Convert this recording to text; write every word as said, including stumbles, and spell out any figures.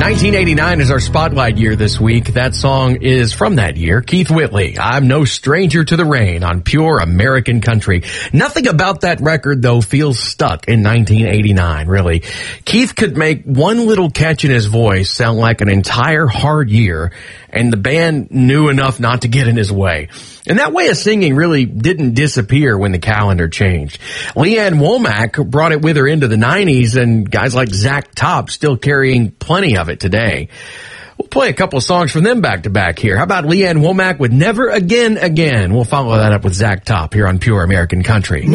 nineteen eighty-nine is our spotlight year this week. That song is from that year. Keith Whitley, I'm No Stranger to the Rain on Pure American Country. Nothing about that record, though, feels stuck in nineteen eighty-nine, really. Keith could make one little catch in his voice sound like an entire hard year, and the band knew enough not to get in his way. And that way of singing really didn't disappear when the calendar changed. Leanne Womack brought it with her into the nineties, and guys like Zach Top still carrying plenty of it today. We'll play a couple of songs from them back to back here. How about Leanne Womack with Never Again Again? We'll follow that up with Zach Top here on Pure American Country.